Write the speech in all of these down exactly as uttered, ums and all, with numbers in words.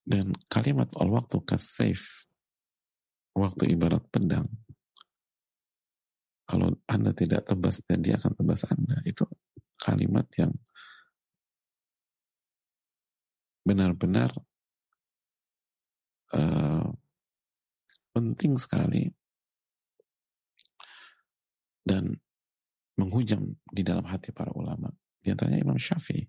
Dan kalimat al-waktu kas-saif, waktu ibarat pedang, kalau Anda tidak tebas dan dia akan tebas Anda, itu kalimat yang benar-benar uh, penting sekali dan menghujam di dalam hati para ulama. Di antaranya Imam Syafi'i.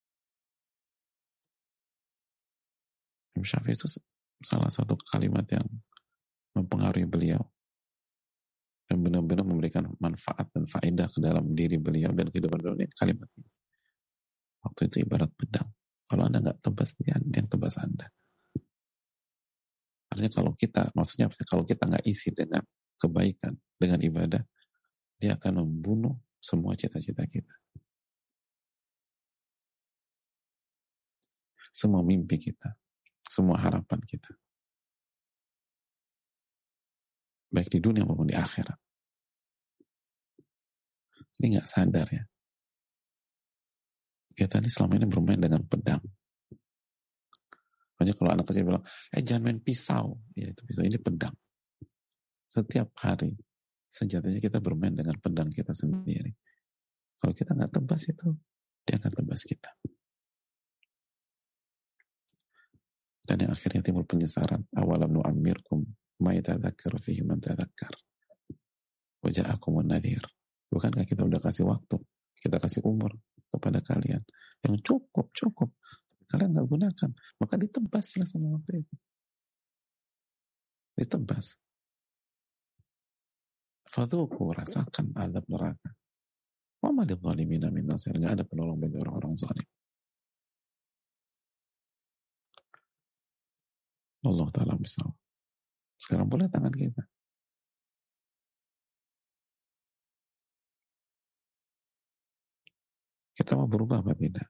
Imam Syafi'i itu salah satu kalimat yang mempengaruhi beliau dan benar-benar memberikan manfaat dan faedah ke dalam diri beliau dan kehidupan dunia. Kalimat ini, waktu itu ibarat pedang. Kalau Anda nggak tebas, dia yang tebas Anda. Artinya kalau kita, maksudnya kalau kita nggak isi dengan kebaikan, dengan ibadah, dia akan membunuh semua cita-cita kita, semua mimpi kita, semua harapan kita, baik di dunia maupun di akhirat. Ini nggak sadar ya. Kita ini selama ini bermain dengan pedang. Makanya kalau anak kecil bilang, eh jangan main pisau. Ya itu pisau, ini pedang. Setiap hari, sejatinya kita bermain dengan pedang kita sendiri. Kalau kita nggak tebas itu, dia akan tebas kita. Dan yang akhirnya timbul penyesaran. Awalam nu'ammirkum ma yatadzakkar fihi man tadzakkar. Wa ja'akumun nadhir. Bukankah kita udah kasih waktu, kita kasih umur kepada kalian yang cukup, cukup. Kalian nggak gunakan, maka ditebaslah sama waktu itu. Ditebas. Fadhuku, rasakan azab neraka. Wa ma lidzalimina min nasir. Nggak ada penolong bagi orang-orang zalim. Allah Ta'ala bisa. Sekarang boleh tangan kita. Kita mau berubah apa tidak?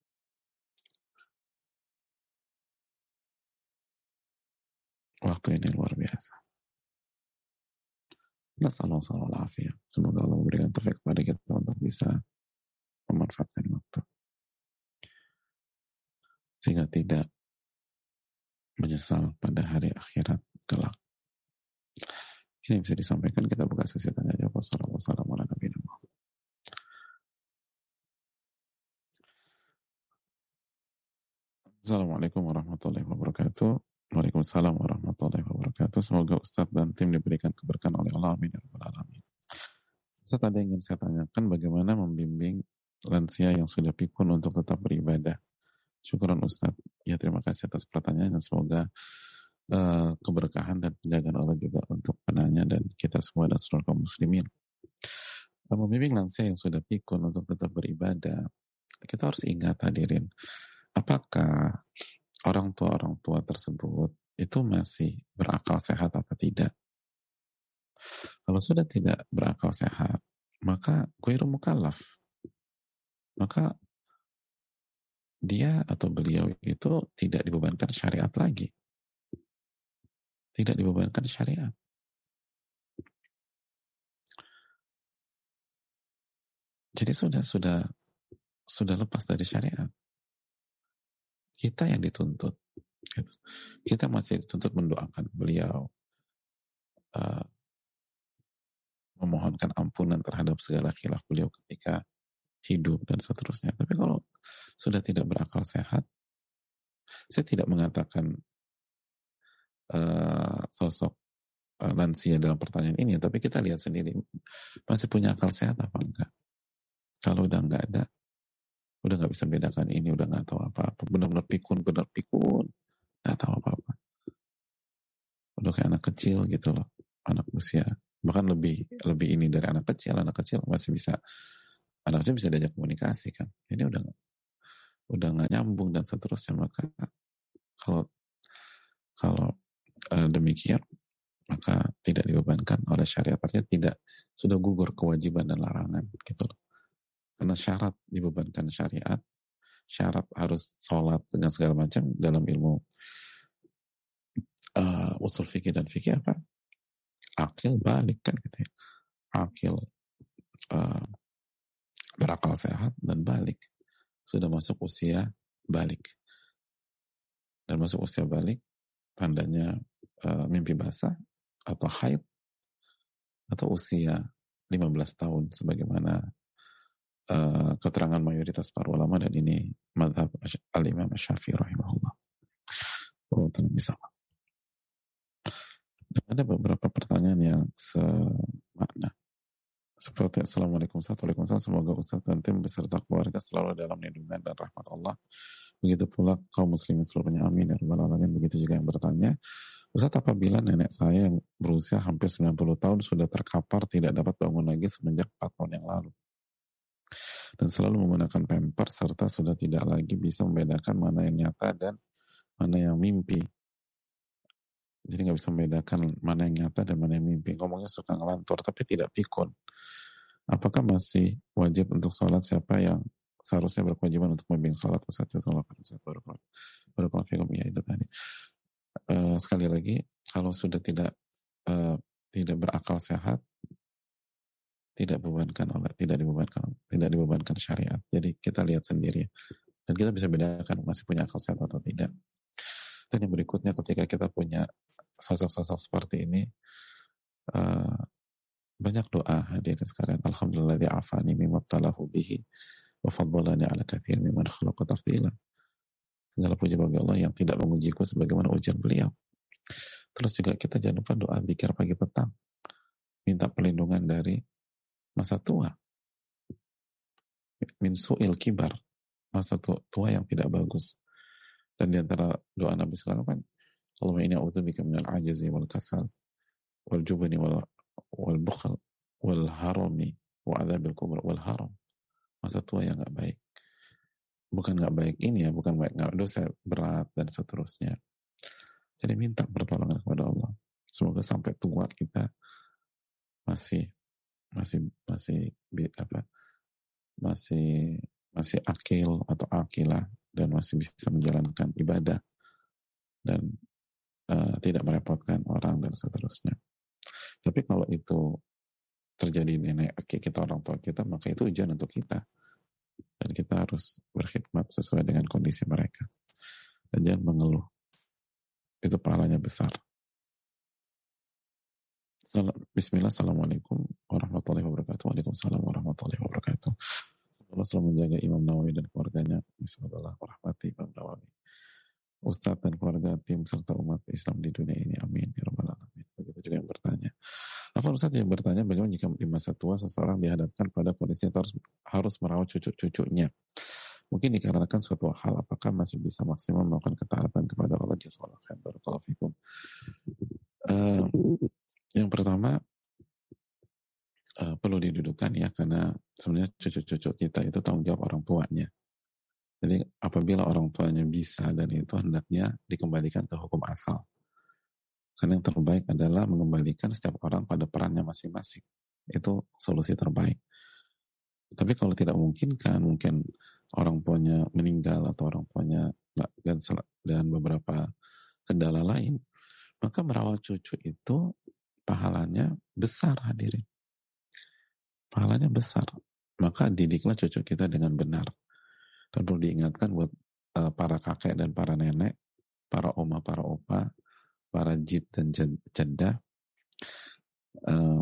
Waktu ini luar biasa. Nasallallahu alaihi. Semoga Allah memberikan taufik kepada kita untuk bisa memanfaatkan waktu. Sehingga tidak menyesal pada hari akhirat kelak. Ini bisa disampaikan, kita buka sesi tanya jawab. Wassalamualaikum Assalamualaikum warahmatullahi wabarakatuh. Waalaikumsalam warahmatullahi wabarakatuh. Semoga Ustadz dan tim diberikan keberkahan oleh Allah. Amin ya rabbal alamin. Ustadz, ada yang ingin saya tanyakan, bagaimana membimbing lansia yang sudah pikun untuk tetap beribadah? Syukuran Ustadz. Ya, terima kasih atas pertanyaan dan semoga uh, keberkahan dan penjagaan Allah juga untuk penanya dan kita semua dan seluruh kaum muslimin. Uh, membimbing lansia yang sudah pikun untuk tetap beribadah, kita harus ingat hadirin, apakah orang tua-orang tua tersebut itu masih berakal sehat apa tidak? Kalau sudah tidak berakal sehat, maka ghairu mukallaf. Maka dia atau beliau itu tidak dibebankan syariat lagi. Tidak dibebankan syariat. Jadi sudah sudah sudah lepas dari syariat. Kita yang dituntut. Gitu. Kita masih dituntut mendoakan beliau, uh, memohonkan ampunan terhadap segala khilaf beliau ketika hidup dan seterusnya. Tapi kalau sudah tidak berakal sehat, saya tidak mengatakan uh, sosok uh, lansia dalam pertanyaan ini, tapi kita lihat sendiri masih punya akal sehat apa enggak. Kalau udah enggak ada, udah nggak bisa bedakan ini, udah nggak tahu apa-apa, benar-benar pikun, benar pikun, nggak tahu apa-apa, udah kayak anak kecil gitu loh, anak usia bahkan lebih lebih ini dari anak kecil. Anak kecil masih bisa, anak kecil bisa diajak komunikasi kan, ini udah udah nggak nyambung dan seterusnya. Maka kalau kalau uh, demikian, maka tidak dibebankan oleh syariat, artinya tidak, sudah gugur kewajiban dan larangan gitu loh. Karena syarat dibebankan syariat, syarat harus sholat dengan segala macam dalam ilmu uh, usul fikih dan fikih apa? Akil balik kan gitu ya. Akil uh, berakal sehat dan balik. Sudah masuk usia balik. dan masuk usia balik, tandanya uh, mimpi basah atau haid atau usia lima belas tahun sebagaimana uh, keterangan mayoritas para ulama, dan ini madhab al-Imam Syafi'i rahimahullah. Oh, bisa. Dan ada beberapa pertanyaan yang semakna. Seperti Assalamualaikum warahmatullahi wabarakatuh. Semoga Ustaz dan tim beserta keluarga selalu dalam lindungan dan rahmat Allah. Begitu pula kaum muslimin seluruhnya. Amin ya rabbal alamin. Begitu juga yang bertanya, Ustaz, apabila nenek saya yang berusia hampir sembilan puluh tahun sudah terkapar tidak dapat bangun lagi semenjak empat tahun yang lalu, dan selalu menggunakan pamper serta sudah tidak lagi bisa membedakan mana yang nyata dan mana yang mimpi. Jadi nggak bisa membedakan mana yang nyata dan mana yang mimpi. Ngomongnya suka ngelantur tapi tidak pikun. Apakah masih wajib untuk sholat? Siapa yang seharusnya berkewajiban untuk membimbing sholat? Ustaz, barakallahu ya itu tadi. Uh, sekali lagi, kalau sudah tidak uh, tidak berakal sehat, tidak bebankan oleh tidak dibebankan tidak dibebankan syariat. Jadi kita lihat sendiri dan kita bisa bedakan masih punya akal sehat atau tidak. Dan yang berikutnya, ketika kita punya sosok-sosok seperti ini, uh, banyak doa hadirin sekalian. Alhamdulillah di'afani mimma talahu bihi wa faddalani ala katsir mimman khalaqa tafdila. Segala puji bagi Allah yang tidak mengujiku sebagaimana ujian beliau. Terus juga kita jangan lupa doa zikir pagi petang. Minta perlindungan dari masa tua. Min su'il kibar. Masa tua, tua yang tidak bagus. Dan diantara doa Nabi sekarang kan, Allahumma inni a'udzubika minal ajizi wal kasal wal jubni wal wal bukhl wal harami wa adzabil kubra wal haram. Masa tua yang gak baik, bukan gak baik ini ya, bukan baik gak dosa berat dan seterusnya. Jadi minta pertolongan kepada Allah, semoga sampai tua kita masih masih masih apa masih masih akil atau akilah dan masih bisa menjalankan ibadah dan uh, tidak merepotkan orang dan seterusnya. Tapi kalau itu terjadi nenek kita, orang tua kita, maka itu ujian untuk kita. Dan kita harus berkhidmat sesuai dengan kondisi mereka. Dan jangan mengeluh. Itu pahalanya besar. Bismillah, Assalamualaikum warahmatullahi wabarakatuh. Waalaikumsalam warahmatullahi wabarakatuh. Allah selalu menjaga Imam Nawawi dan keluarganya. Bismillah, rahmati Imam Nawawi, Ustadz dan keluarga, tim, serta umat Islam di dunia ini. Amin ya rabbal alamin. Begitu juga yang bertanya. Apa Ustadz yang bertanya, bagaimana jika di masa tua seseorang dihadapkan pada kondisi harus harus merawat cucu-cucunya? Mungkin dikarenakan suatu hal, apakah masih bisa maksimal melakukan ketaatan kepada Allah? Jazakallahu khairan, barakallahu fikum. Uh, yang pertama, uh, perlu didudukan ya, karena sebenarnya cucu-cucu kita itu tanggung jawab orang tuanya. Jadi apabila orang tuanya bisa dan itu, hendaknya dikembalikan ke hukum asal. Karena yang terbaik adalah mengembalikan setiap orang pada perannya masing-masing. Itu solusi terbaik. Tapi kalau tidak memungkinkan, mungkin orang tuanya meninggal atau orang tuanya dan, dan beberapa kendala lain, maka merawat cucu itu pahalanya besar hadirin. Pahalanya besar. Maka didiklah cucu kita dengan benar. Dan perlu diingatkan buat uh, para kakek dan para nenek, para oma, para opa, para jid dan janda, uh,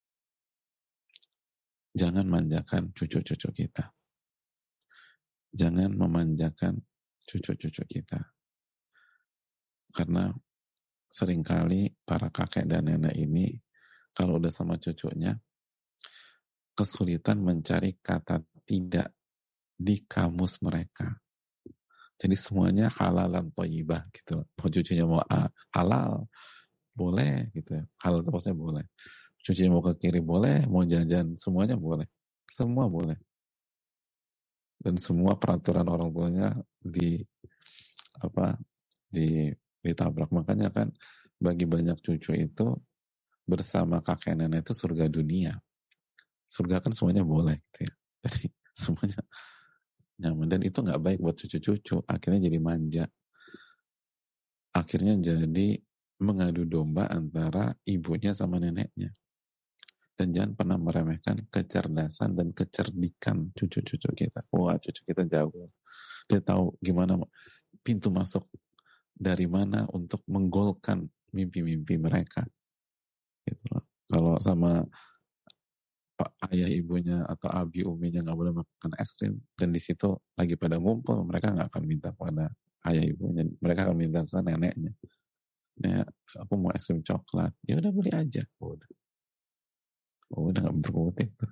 jangan manjakan cucu-cucu kita. Jangan memanjakan cucu-cucu kita. Karena seringkali para kakek dan nenek ini, kalau udah sama cucunya, kesulitan mencari kata tidak di kamus mereka. Jadi semuanya halalan thayyibah gitu. Mau cucunya mau ah, halal, boleh gitu ya. Halal itu maksudnya boleh. Cucunya mau ke kiri boleh, mau jajan semuanya boleh. Semua boleh. Dan semua peraturan orang tuanya di apa di ditabrak. Makanya kan bagi banyak cucu itu bersama kakek nenek itu surga dunia. Surga kan semuanya boleh gitu ya. Jadi semuanya nyaman, dan itu nggak baik buat cucu-cucu. Akhirnya jadi manja, akhirnya jadi mengadu domba antara ibunya sama neneknya. Dan jangan pernah meremehkan kecerdasan dan kecerdikan cucu-cucu kita. Wah, cucu kita jago, dia tahu gimana pintu masuk dari mana untuk menggolkan mimpi-mimpi mereka gitu loh. Kalau sama pak ayah ibunya atau abi uminya nggak boleh makan es krim dan di situ lagi pada ngumpul, mereka nggak akan minta kepada ayah ibunya, mereka akan minta ke neneknya. Nek, aku mau es krim coklat, ya udah beli aja, udah udah nggak berkutik tuh.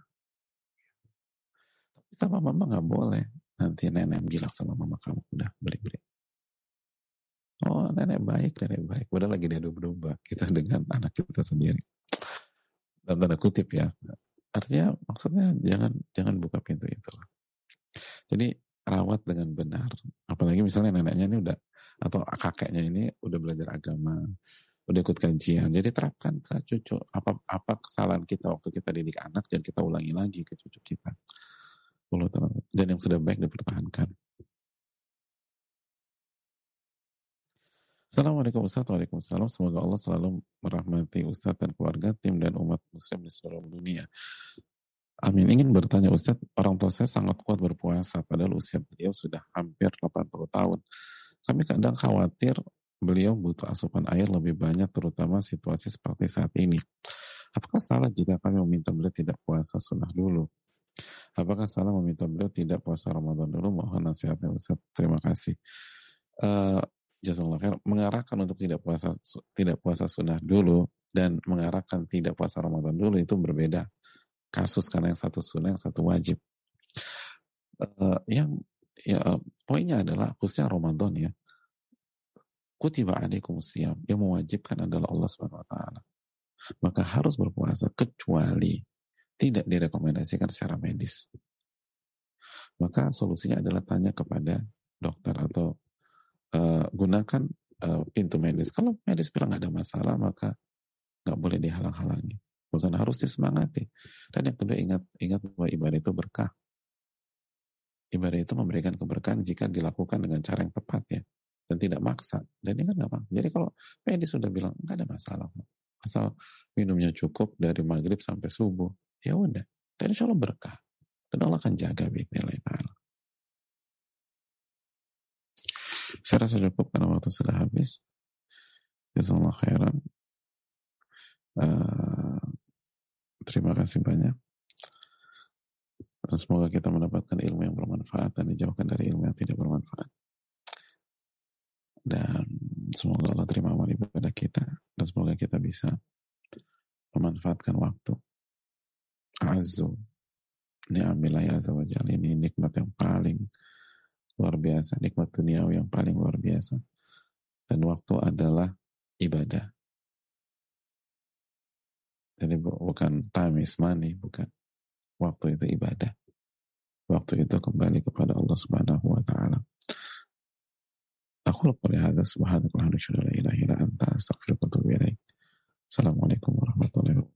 Tapi sama mama nggak boleh, nanti nenek bilang sama mama kamu udah beli beli. Oh nenek baik, nenek baik, udah lagi dia domba kita dengan anak kita sendiri, dalam tanda kutip ya. Artinya maksudnya jangan jangan buka pintu itu. Jadi rawat dengan benar. Apalagi misalnya neneknya ini udah atau kakeknya ini udah belajar agama, udah ikut kajian. Jadi terapkan ke cucu apa apa kesalahan kita waktu kita didik anak dan kita ulangi lagi ke cucu kita. Dan yang sudah baik dipertahankan. Assalamualaikum Ustaz. Waalaikumsalam. Semoga Allah selalu merahmati Ustaz dan keluarga, tim dan umat muslim di seluruh dunia. Amin. Ingin bertanya Ustaz, orang tua saya sangat kuat berpuasa, padahal usia beliau sudah hampir delapan puluh tahun. Kami kadang khawatir beliau butuh asupan air lebih banyak, terutama situasi seperti saat ini. Apakah salah jika kami meminta beliau tidak puasa sunnah dulu? Apakah salah meminta beliau tidak puasa Ramadan dulu? Mohon nasihatnya Ustaz. Terima kasih. Uh, Jazakallah khair. Mengarahkan untuk tidak puasa tidak puasa sunnah dulu dan mengarahkan tidak puasa Ramadan dulu itu berbeda kasus, karena yang satu sunnah, yang satu wajib. Uh, yang ya uh, poinnya adalah khususnya Ramadan ya. Kutiba alaikum siyam, yang mewajibkan adalah Allah Subhanahu wa taala. Maka harus berpuasa kecuali tidak direkomendasikan secara medis. Maka solusinya adalah tanya kepada dokter atau uh, gunakan uh, pintu medis. Kalau medis bilang nggak ada masalah, maka nggak boleh dihalang-halangi. Bukan harus disemangati. Dan yang kedua, ingat ingat bahwa ibadah itu berkah. Ibadah itu memberikan keberkahan jika dilakukan dengan cara yang tepat ya, dan tidak maksa. Dan ingat nggak bang? Jadi kalau medis sudah bilang nggak ada masalah, asal minumnya cukup dari maghrib sampai subuh, ya udah. Dan insya Allah berkah. Dan Allah akan jaga bi'idznillah ta'ala. Saya rasa cukup karena waktu sudah habis. Jazakallahu khairan. Uh, terima kasih banyak. Dan semoga kita mendapatkan ilmu yang bermanfaat dan dijauhkan dari ilmu yang tidak bermanfaat. Dan semoga Allah terima amal ibadah kita, dan semoga kita bisa memanfaatkan waktu. Azu ni'amillah azza wa jalla, ini nikmat yang paling luar biasa, nikmat duniawi yang paling luar biasa. Dan waktu adalah ibadah. Jadi bukan time is money, bukan. Waktu itu ibadah. Waktu itu kembali kepada Allah Subhanahu wa taala. Aku lupa hadza subhanaka wa bihamdika la ilaha illa anta astaghfiruka wa atubu ilaik. Assalamualaikum warahmatullahi wabarakatuh.